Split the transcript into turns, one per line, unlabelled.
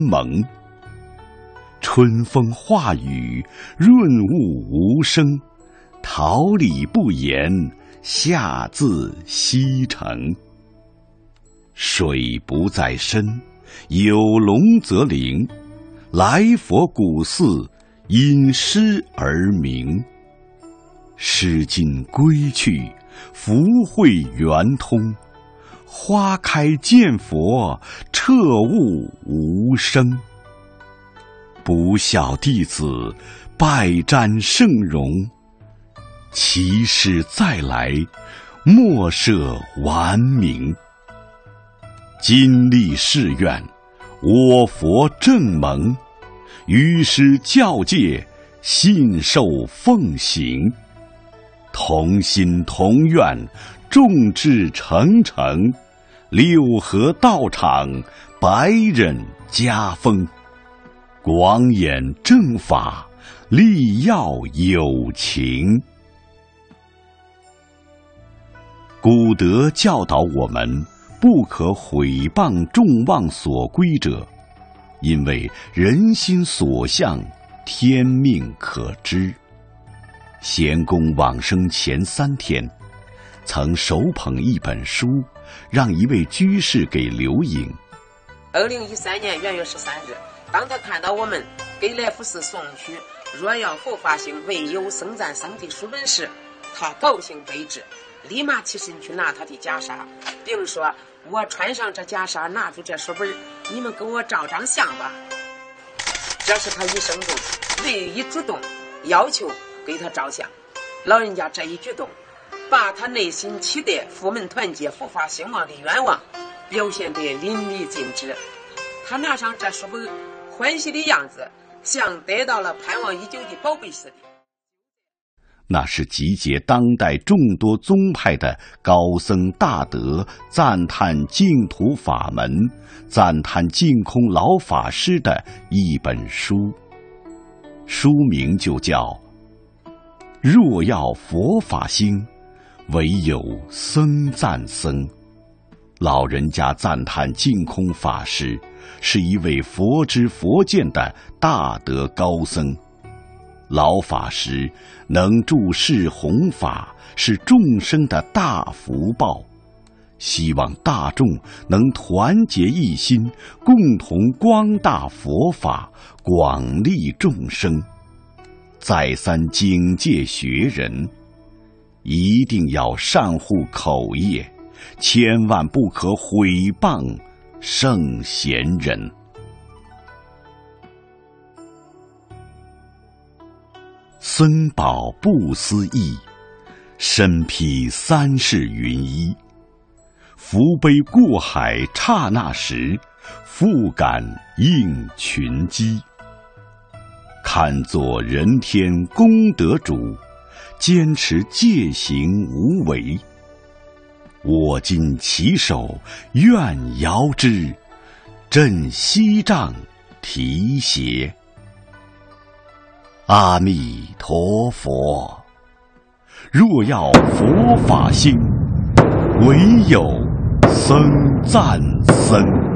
蒙。春风化雨，润物无声，桃李不言，下自西城。水不在深，有龙则灵。来佛古寺，因诗而名。诗经归去，福慧圆通。花开见佛，彻悟无生。不孝弟子，拜瞻圣容。其师再来，莫设顽名。今立誓愿，我佛正盟。于师教戒，信受奉行。同心同愿，众志成城。六合道场，百忍家风。广演正法，力要有情。古德教导我们，不可毁谤众望所归者，因为人心所向，天命可知。贤公往生前3天，曾手捧一本书，让一位居士给留影。
2013年元月13日，当他看到我们给来福寺送去若要佛法兴，唯有僧赞僧的书本时，他高兴备至，立马起身去拿他的袈裟，并说：我穿上这袈裟，拿住这书本，你们给我照张相吧。这是他一生中唯一主动要求给他照相。老人家这一举动，把他内心期待佛门团结、佛法兴旺的愿望表现得淋漓尽致。他拿上这书本，欢喜的样子像得到了盼望已久的宝贝似的。
那是集结当代众多宗派的高僧大德，赞叹净土法门，赞叹净空老法师的一本书。书名就叫若要佛法兴，唯有僧赞僧。老人家赞叹净空法师是一位佛知佛见的大德高僧。老法师能注释弘法，是众生的大福报。希望大众能团结一心，共同光大佛法，广利众生。再三警戒学人，一定要善护口业，千万不可毁谤圣贤人。僧宝不思议，身披3世云衣。福杯过海刹那时，复感应群机。看作人天功德主，坚持戒行无为。我今起手，愿遥之，振西杖提携。阿弥陀佛，若要佛法兴，唯有僧赞僧。